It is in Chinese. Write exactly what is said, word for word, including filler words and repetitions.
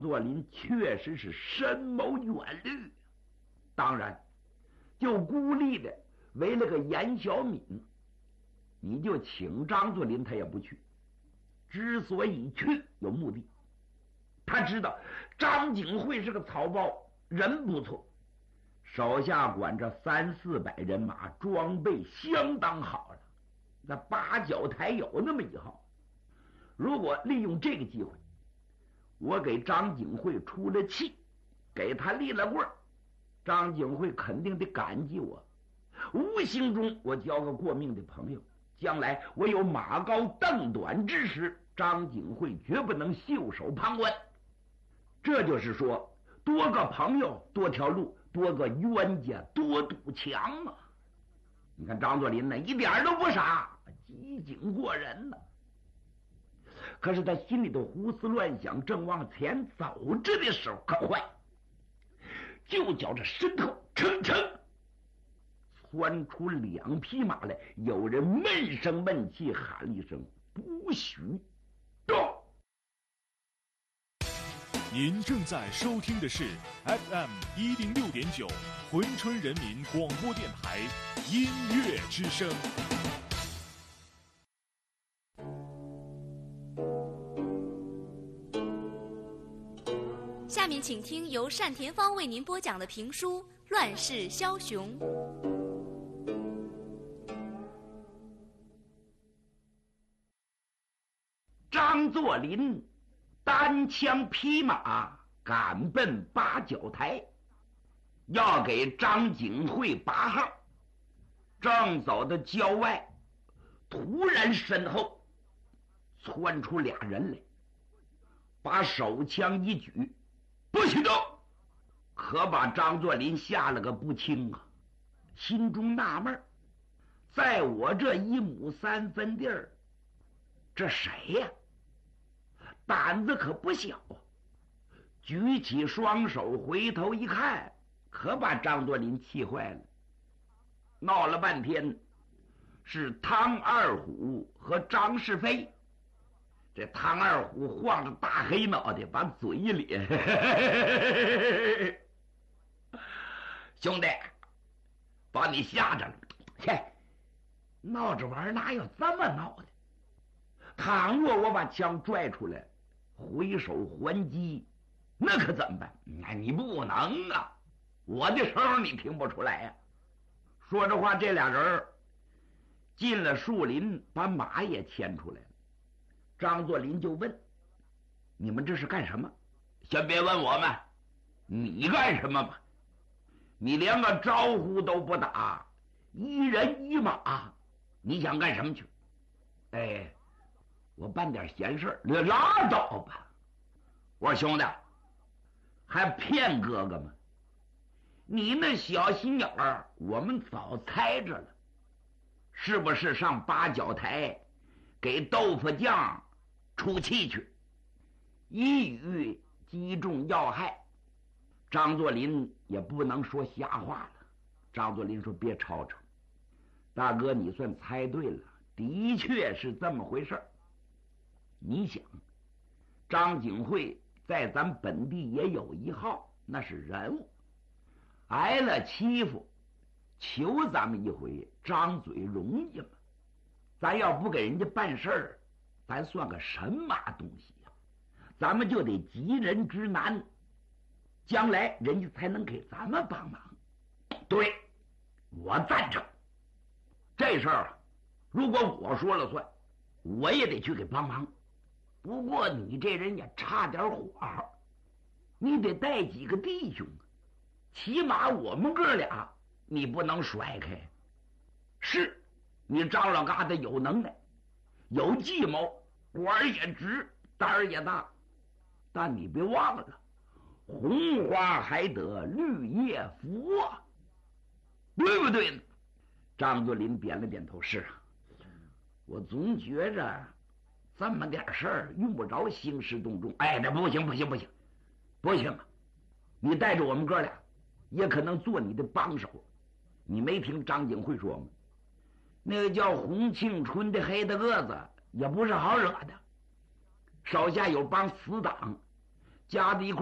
作霖确实是深谋远虑，当然就孤立的为了个严小敏，你就请张作霖他也不去。之所以去有目的，他知道张景惠是个草包，人不错，手下管着三四百人马，装备相当好了。那八角台有那么一号，如果利用这个机会，我给张景惠出了气，给他立了棍儿，张景惠肯定得感激我，无形中我交个过命的朋友，将来我有马高凳短之时，张景惠绝不能袖手旁观。这就是说，多个朋友多条路，多个冤家多堵墙啊！你看张作霖呢，一点都不傻，机警过人呢。可是他心里头胡思乱想，正往前走着的时候，可坏，就觉着身后蹭蹭窜出两匹马来，有人闷声闷气喊了一声：“不许动！” 您正在收听的是 F M 一零六点九珲春人民广播电台音乐之声。 下面请听由单田芳为您播讲的评书《乱世枭雄》。 张作霖单枪匹马赶奔八角台，要给张景惠拔号。正走到郊外，突然身后窜出俩人来，把手枪一举：“不许动！”可把张作霖吓了个不轻啊，心中纳闷，在我这一亩三分地儿，这谁呀、啊？胆子可不小啊！举起双手回头一看，可把张作霖气坏了。闹了半天是汤二虎和张世飞。这汤二虎晃着大黑脑袋，把嘴一咧：“兄弟，把你吓着了。切，闹着玩哪有这么闹的？倘若我把枪拽出来，回手还击，那可怎么办？那你不能啊！我的声你听不出来呀、啊。”说着话，这俩人进了树林，把马也牵出来了。张作霖就问：“你们这是干什么？”“先别问我们，你干什么吧？你连个招呼都不打，一人一马，你想干什么去？”“哎，我办点闲事，你拉倒吧。”我说：“兄弟，还骗哥哥吗？你那小心眼儿，我们早猜着了，是不是上八角台给豆腐匠出气去，一语击中要害？”张作霖也不能说瞎话了。张作霖说：“别吵吵，大哥，你算猜对了，的确是这么回事儿。你想，张景惠在咱本地也有一号，那是人物，挨了欺负，求咱们一回，张嘴容易吗？咱要不给人家办事儿，咱算个什么东西呀、啊？咱们就得急人之难，将来人家才能给咱们帮忙。对，我赞成。这事儿啊，如果我说了算，我也得去给帮忙。不过你这人也差点火候，你得带几个弟兄，起码我们哥俩你不能甩开。是，你张老疙瘩有能耐，有计谋，官儿也直，胆儿也大，但你别忘了，红花还得绿叶扶啊，对不对呢？”张作霖点了点头：“是啊，我总觉着这么点事儿用不着兴师动众。”“哎，那不行不行不行不行啊！你带着我们哥俩，也可能做你的帮手。你没听张景惠说吗？那个叫洪庆春的黑大个子也不是好惹的，手下有帮死党， 夹在一块